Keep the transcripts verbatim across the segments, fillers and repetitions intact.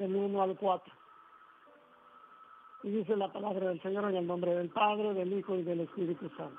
del uno al cuatro. Y dice la palabra del Señor en el nombre del Padre, del Hijo y del Espíritu Santo.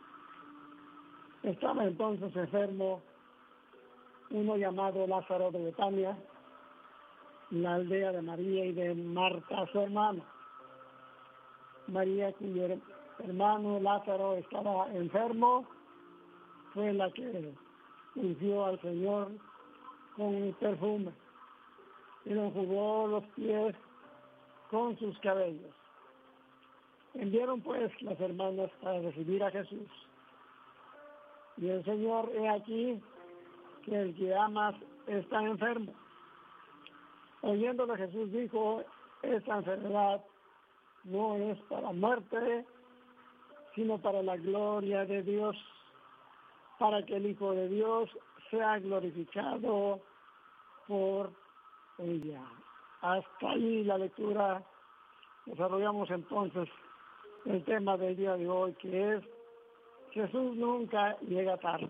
Estaba entonces enfermo uno llamado Lázaro de Betania, la aldea de María y de Marta, su hermana. María, cuyo hermano Lázaro estaba enfermo, fue la que ungió al Señor con un perfume y le enjugó los pies con sus cabellos. Enviaron pues las hermanas para recibir a Jesús. Y el Señor, he aquí que el que amas está enfermo. Oyéndole Jesús dijo, esta enfermedad no es para muerte, sino para la gloria de Dios, para que el Hijo de Dios sea glorificado por ella. Hasta ahí la lectura. Desarrollamos entonces el tema del día de hoy, que es Jesús nunca llega tarde.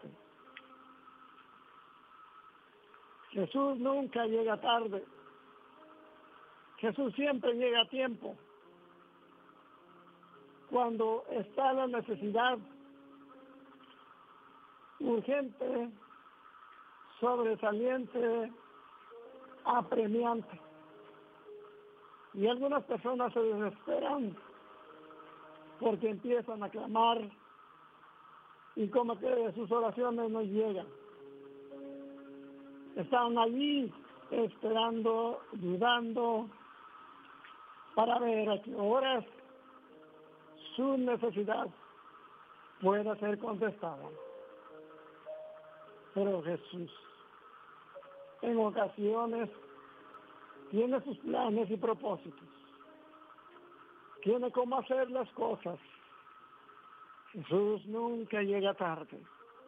Jesús nunca llega tarde. Jesús siempre llega a tiempo. Cuando está la necesidad urgente, sobresaliente, apremiante. Y algunas personas se desesperan porque empiezan a clamar y como que sus oraciones no llegan. Están allí esperando, dudando, para ver a qué horas su necesidad pueda ser contestada. Pero Jesús, en ocasiones, tiene sus planes y propósitos. Tiene cómo hacer las cosas. Jesús nunca llega tarde.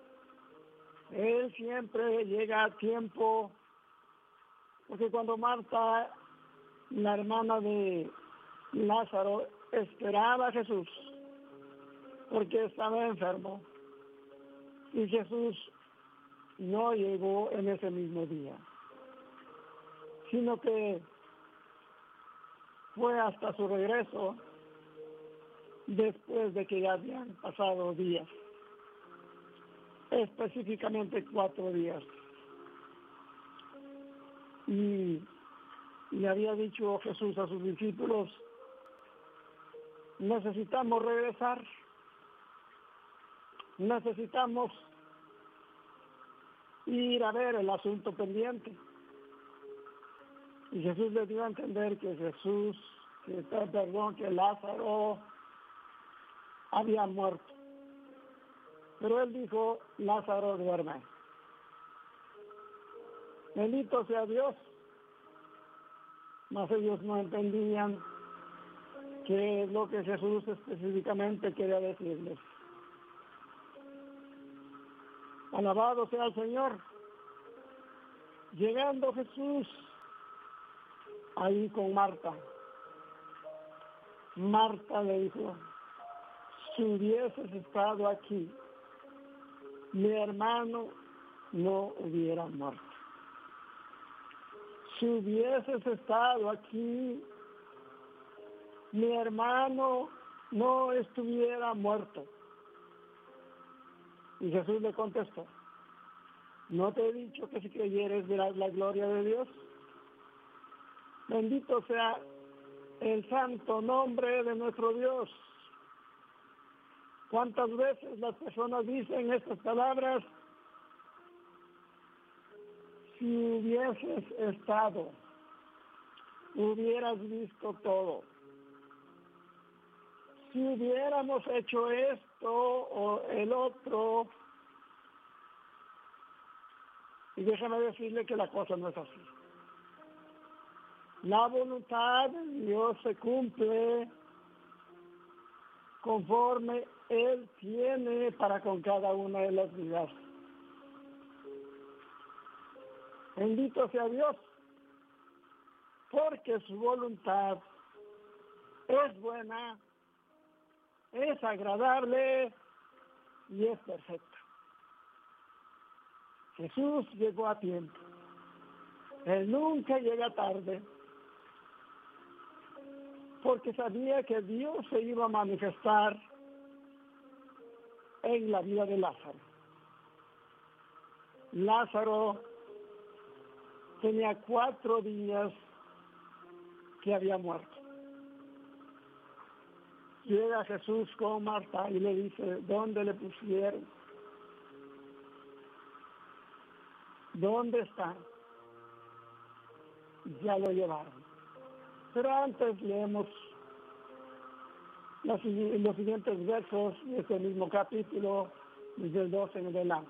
Él siempre llega a tiempo, porque cuando Marta, la hermana de Lázaro, esperaba a Jesús, porque estaba enfermo, y Jesús no llegó en ese mismo día, sino que fue hasta su regreso después de que ya habían pasado días, específicamente cuatro días. Y le había dicho Jesús a sus discípulos, necesitamos regresar, necesitamos ir a ver el asunto pendiente. Y Jesús le dio a entender que Jesús, que perdón, que Lázaro había muerto. Pero él dijo, Lázaro duerme. Bendito sea Dios. Mas ellos no entendían qué es lo que Jesús específicamente quería decirles. Alabado sea el Señor. Llegando Jesús ahí con Marta, Marta le dijo, si hubieses estado aquí, mi hermano no hubiera muerto. Si hubieses estado aquí, mi hermano no estuviera muerto. Y Jesús le contestó, ¿no te he dicho que si creyeres verás la gloria de Dios? Bendito sea el santo nombre de nuestro Dios. ¿Cuántas veces las personas dicen estas palabras? Si hubieses estado, hubieras visto todo. Si hubiéramos hecho esto o el otro, y déjame decirle que la cosa no es así. La voluntad de Dios se cumple conforme Él tiene para con cada una de las vidas. Bendito sea Dios, porque su voluntad es buena, es agradable y es perfecta. Jesús llegó a tiempo. Él nunca llega tarde. porque sabía que Dios se iba a manifestar en la vida de Lázaro. Lázaro tenía cuatro días que había muerto. Llega Jesús con Marta y le dice, ¿dónde le pusieron? ¿Dónde está? Ya lo llevaron. Pero antes leemos los, los siguientes versos de este mismo capítulo, desde el doce en adelante.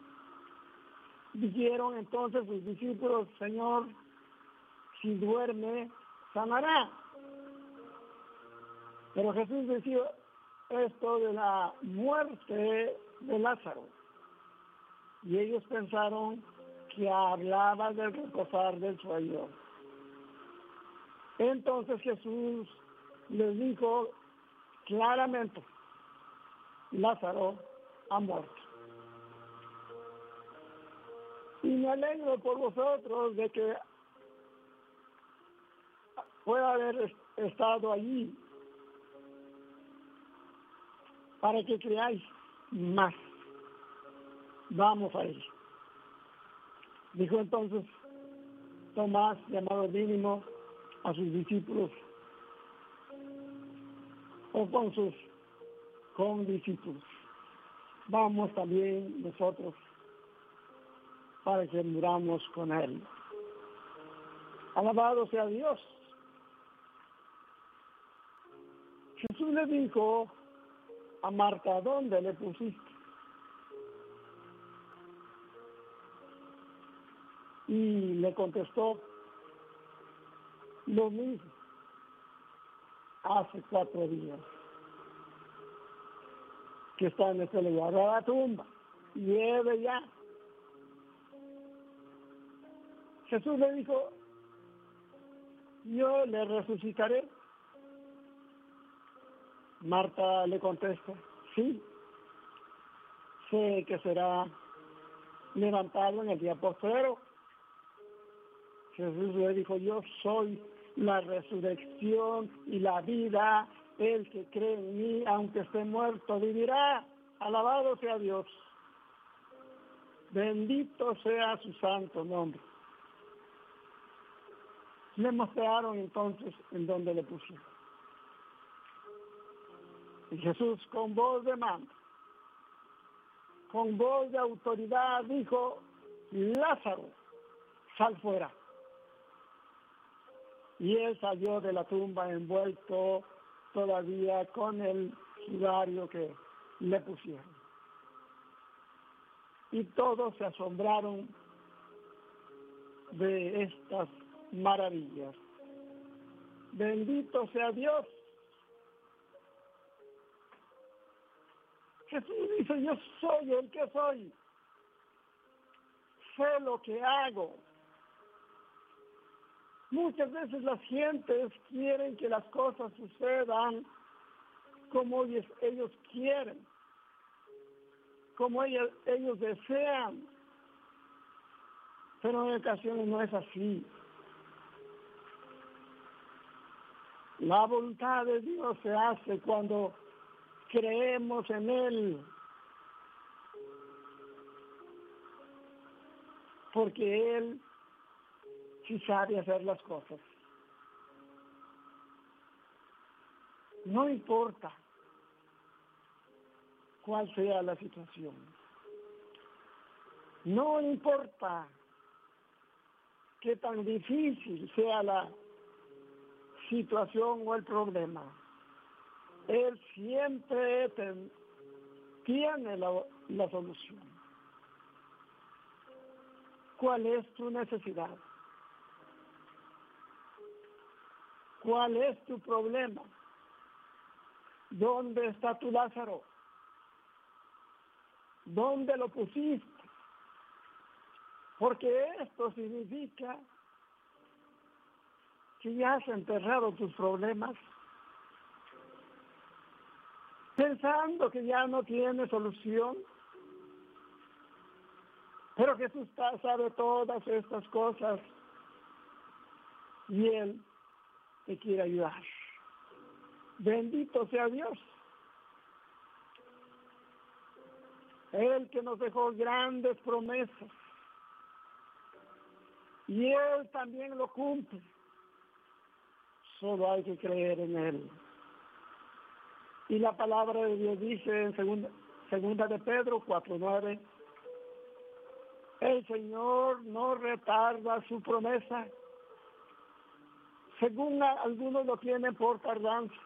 Dijeron entonces sus discípulos, Señor, si duerme, sanará. Pero Jesús decía esto de la muerte de Lázaro. Y ellos pensaron que hablaba del reposar del sueño. Entonces Jesús les dijo claramente, Lázaro ha muerto. Y me alegro por vosotros de que pueda haber estado allí para que creáis más. Vamos a ir. Dijo entonces Tomás, llamado Dídimo, a sus discípulos, o con sus condiscípulos. Vamos también nosotros para que muramos con él. Alabado sea Dios. Jesús le dijo a Marta, ¿dónde le pusiste? Y le contestó, lo mismo, hace cuatro días que está en este lugar, a la tumba, lleve ya. Jesús le dijo, yo le resucitaré. Marta le contesta, sí, sé que será levantado en el día postrero. Jesús le dijo, yo soy la resurrección y la vida. El que cree en mí, aunque esté muerto, vivirá. Alabado sea Dios. Bendito sea su santo nombre. Le mostraron entonces en donde le pusieron. Y Jesús con voz de mando, con voz de autoridad, dijo, Lázaro, sal fuera. Y él salió de la tumba envuelto todavía con el sudario que le pusieron. Y todos se asombraron de estas maravillas. Bendito sea Dios. Jesús dice, yo soy el que soy. Sé lo que hago. Muchas veces las gentes quieren que las cosas sucedan como ellos, ellos quieren, como ellos, ellos desean, pero en ocasiones no es así. La voluntad de Dios se hace cuando creemos en Él, porque Él sí sabe hacer las cosas. No importa cuál sea la situación. No importa qué tan difícil sea la situación o el problema. Él siempre ten, tiene la, la solución. ¿Cuál es tu necesidad? ¿Cuál es tu problema? ¿Dónde está tu Lázaro? ¿Dónde lo pusiste? Porque esto significa que ya has enterrado tus problemas, pensando que ya no tiene solución. Pero Jesús sabe todas estas cosas y Él te quiere ayudar. Bendito sea Dios. Él que nos dejó grandes promesas. Y Él también lo cumple. Solo hay que creer en Él. Y la palabra de Dios dice en segunda, segunda de Pedro cuatro nueve, el Señor no retarda su promesa, según algunos lo tienen por tardanza,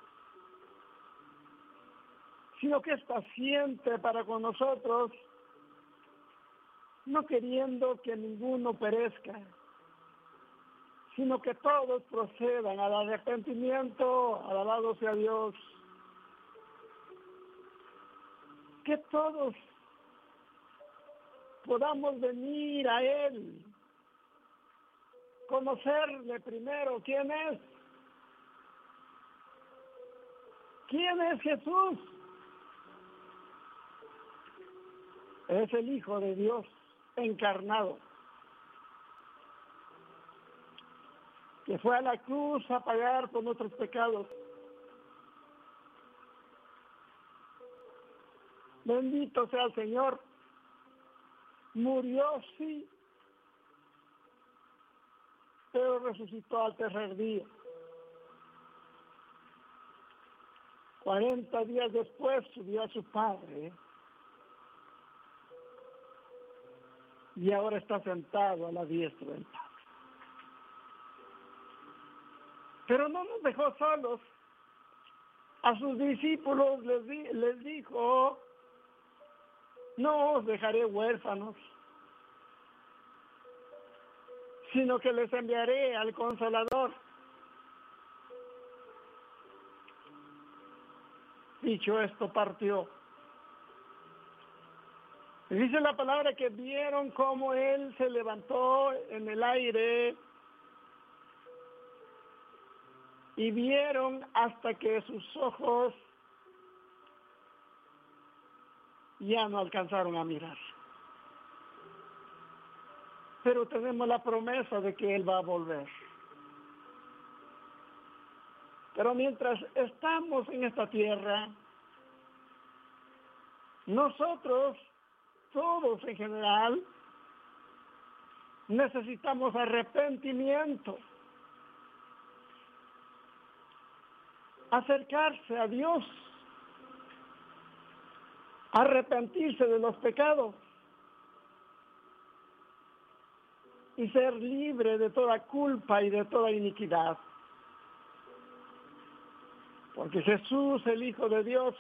sino que es paciente para con nosotros, no queriendo que ninguno perezca, sino que todos procedan al arrepentimiento. Alabado sea Dios. Que todos podamos venir a Él, conocerle primero quién es. ¿Quién es Jesús? Es el Hijo de Dios encarnado, que fue a la cruz a pagar por nuestros pecados. Bendito sea el Señor. Murió, sí, pero resucitó al tercer día. Cuarenta días después subió a su Padre y ahora está sentado a la diestra del Padre. Pero no nos dejó solos. A sus discípulos les, di, les dijo, no os dejaré huérfanos, sino que les enviaré al Consolador. Dicho esto, partió. Y dice la palabra que vieron cómo Él se levantó en el aire y vieron hasta que sus ojos ya no alcanzaron a mirar. Pero tenemos la promesa de que Él va a volver. Pero mientras estamos en esta tierra, nosotros, todos en general, necesitamos arrepentimiento, acercarse a Dios, arrepentirse de los pecados y ser libre de toda culpa y de toda iniquidad. Porque Jesús, el Hijo de Dios,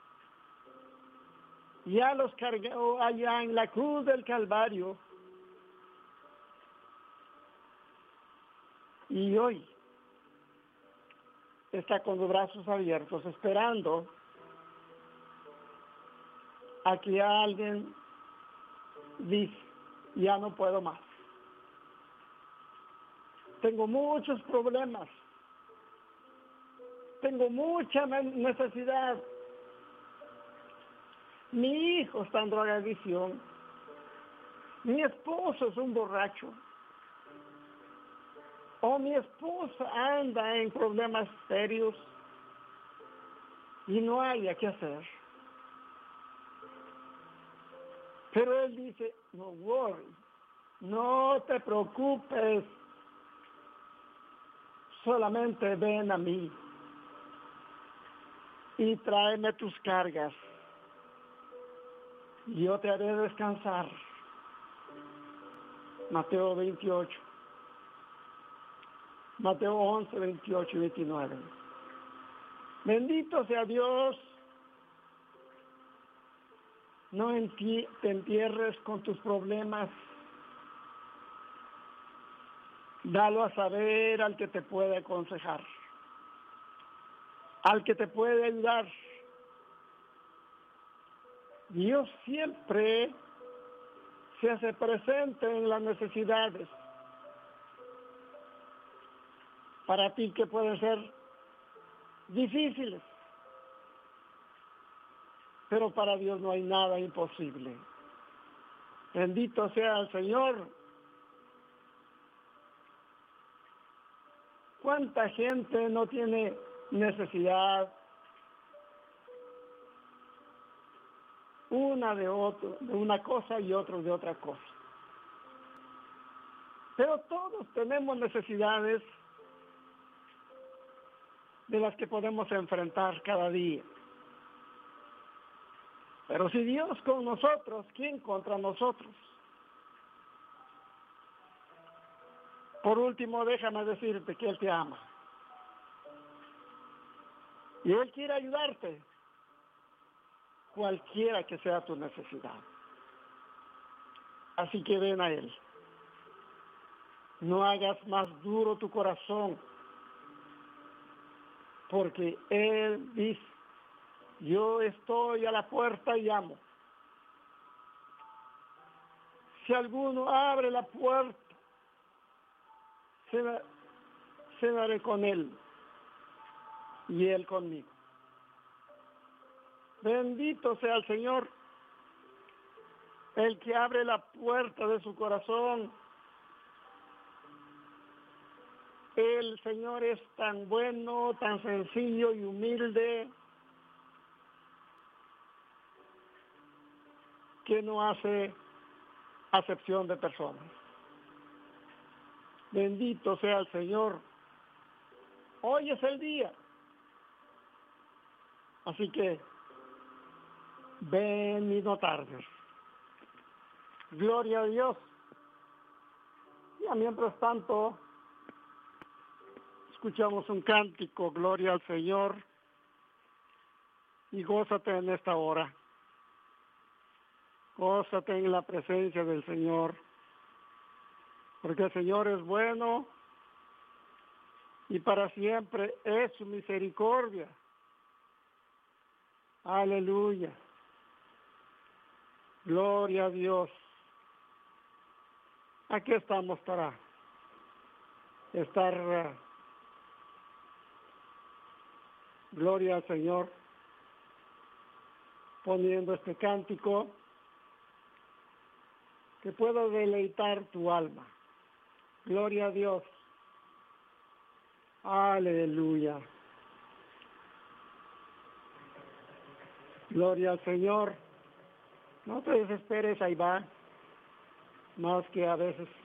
ya los cargó allá en la cruz del Calvario. Y hoy está con los brazos abiertos, esperando a que alguien dice, ya no puedo más. Tengo muchos problemas. Tengo mucha necesidad. Mi hijo está en drogadicción. Mi esposo es un borracho. O mi esposa anda en problemas serios y no hay qué hacer. Pero Él dice, no worry, no te preocupes, solamente ven a mí y tráeme tus cargas. Y yo te haré descansar. Mateo veintiocho. Mateo once, veintiocho y veintinueve. Bendito sea Dios. No enti- te entierres con tus problemas. Dalo a saber al que te puede aconsejar, al que te puede ayudar. Dios siempre se hace presente en las necesidades. Para ti que pueden ser difíciles, pero para Dios no hay nada imposible. Bendito sea el Señor. ¿Cuánta gente no tiene necesidad, una de otro, de una cosa y otro de otra cosa. Pero todos tenemos necesidades de las que podemos enfrentar cada día. Pero si Dios con nosotros, ¿quién contra nosotros? Por último, déjame decirte que Él te ama. Y Él quiere ayudarte, cualquiera que sea tu necesidad. Así que ven a Él. No hagas más duro tu corazón, porque Él dice, yo estoy a la puerta y llamo. Si alguno abre la puerta, cenaré con Él y Él conmigo. Bendito sea el Señor, el que abre la puerta de su corazón. El Señor es tan bueno, tan sencillo y humilde, que no hace acepción de personas. Bendito sea el Señor. Hoy es el día. Así que ven y no tardes. Gloria a Dios. Y mientras tanto, escuchamos un cántico, gloria al Señor, y gózate en esta hora. Gózate en la presencia del Señor, porque el Señor es bueno y para siempre es su misericordia. Aleluya. Gloria a Dios. Aquí estamos para estar, uh, gloria al Señor, poniendo este cántico que pueda deleitar tu alma. Gloria a Dios. Aleluya. Gloria al Señor. No te desesperes, ahí va. Más que a veces